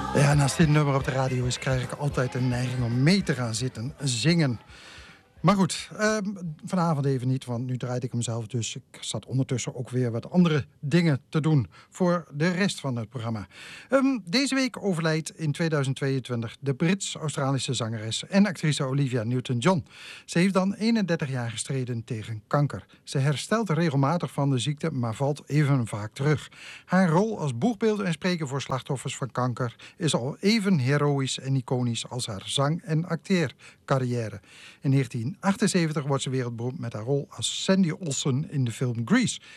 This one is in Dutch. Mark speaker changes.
Speaker 1: Ja, en als dit nummer op de radio is, krijg ik altijd een neiging om mee te gaan zitten zingen. Maar goed, vanavond even niet, want nu draaide ik hem zelf. Dus ik zat ondertussen ook weer wat andere dingen te doen voor de rest van het programma. Deze week overlijdt in 2022 de Brits-Australische zangeres en actrice Olivia Newton-John. Ze heeft dan 31 jaar gestreden tegen kanker. Ze herstelt regelmatig van de ziekte, maar valt even vaak terug. Haar rol als boegbeeld en spreker voor slachtoffers van kanker is al even heroïs en iconisch als haar zang- en acteercarrière. In 1978 wordt ze wereldberoemd met haar rol als Sandy Olsen in de film Grease.